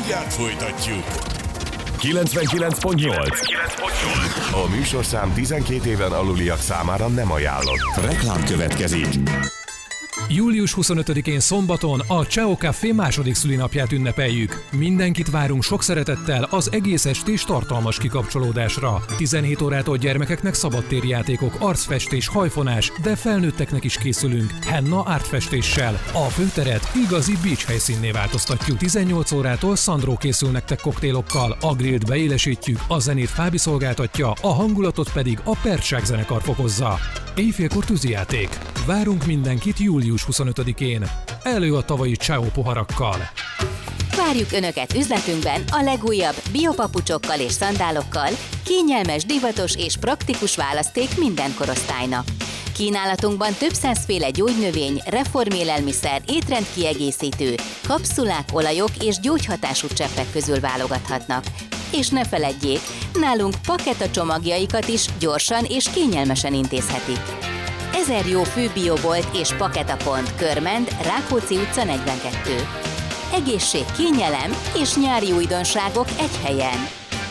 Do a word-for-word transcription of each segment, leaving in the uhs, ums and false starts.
Mindjárt folytatjuk. kilencvenkilenc pont nyolc. A műsorszám tizenkét éven aluliak számára nem ajánlott. Reklám következik. július huszonötödikén szombaton a Ciao Café második szülinapját ünnepeljük. Mindenkit várunk sok szeretettel az egész estés tartalmas kikapcsolódásra. tizenhét órától gyermekeknek szabadtéri játékok, arcfestés, hajfonás, de felnőtteknek is készülünk henna ártfestéssel. A főteret igazi beach helyszínné változtatjuk. tizennyolc órától Sandro készül nektek koktélokkal, a grillt beélesítjük, a zenét Fábi szolgáltatja, a hangulatot pedig a Percság zenekar fokozza. Éjfélkor tűzijáték. Várunk mindenkit július huszonötödikén. Elő a tavalyi Ciao poharakkal. Várjuk Önöket üzletünkben a legújabb biopapucsokkal és szandálokkal, kényelmes, divatos és praktikus választék minden korosztálynak. Kínálatunkban több százféle gyógynövény, reformélelmiszer, étrendkiegészítő, kapszulák, olajok és gyógyhatású cseppek közül válogathatnak. És ne feledjék, nálunk paketa csomagjaikat is gyorsan és kényelmesen intézhetik. Ezer jó főbiobolt és paketapont, Körmend, Rákóczi utca negyvenkettő. Egészség, kényelem és nyári újdonságok egy helyen.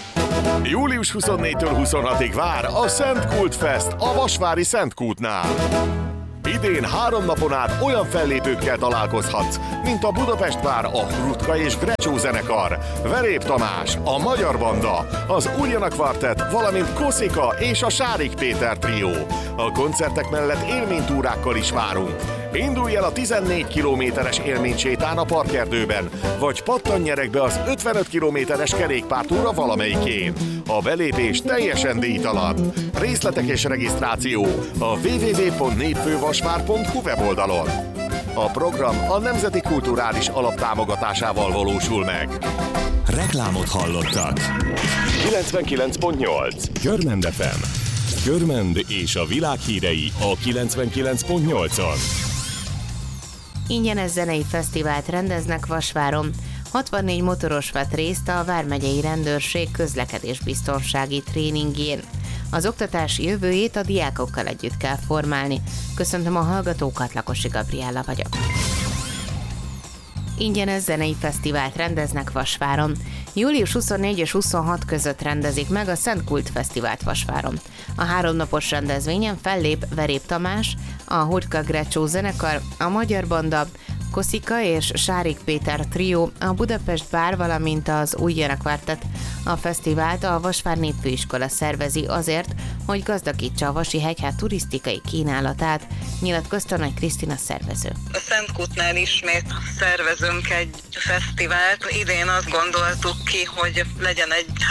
július huszonnégytől huszonhatig vár a Szent Kult Fest a Vasvári Szent Kútnál. Idén három napon át olyan fellépőkkel találkozhatsz, mint a Budapest Vár, a Hrutka és Grecsó zenekar, Verép Tamás, a Magyar Banda, az Újjana Kvartett, valamint Koszika és a Sárik Péter trió. A koncertek mellett élménytúrákkal is várunk. Indulj el a tizennégy kilométeres élménysétán a Parkerdőben, vagy pattanj nyereg be az ötvenöt kilométeres kerékpártúra valamelyikén. A belépés teljesen díjtalan. Részletek és regisztráció a double-u double-u double-u pont népfővasvár pont hu weboldalon. A program a Nemzeti Kulturális Alap támogatásával valósul meg. Reklámot hallottak. kilencvenkilenc pont nyolc. Körmend ef em. Körmend és a világ hírei a kilencvenkilenc pont nyolcon. Ingyenes zenei fesztivált rendeznek Vasváron. hatvannégy motoros vett részt a vármegyei rendőrség közlekedésbiztonsági tréningjén. Az oktatási jövőjét a diákokkal együtt kell formálni. Köszöntöm a hallgatókat, Lakosi Gabriella vagyok. Ingyenes zenei fesztivált rendeznek Vasváron. július huszonnégy és huszonhat között rendezik meg a Szent Kult Fesztivált Vasváron. A háromnapos rendezvényen fellép Verép Tamás, a Hrutka Grecsó zenekar, a Magyar Banda, Koszika és Sárik Péter trió, a Budapest Bár, valamint az Újjana Kvartett. A fesztivált a Vasvár Népfőiskola szervezi azért, hogy gazdagítsa a Vasi Hegyház turisztikai kínálatát, nyilatkozta Nagy Krisztina szervező. A Szent Kútnál ismét szervezünk egy fesztivált. Idén azt gondoltuk ki, hogy legyen egy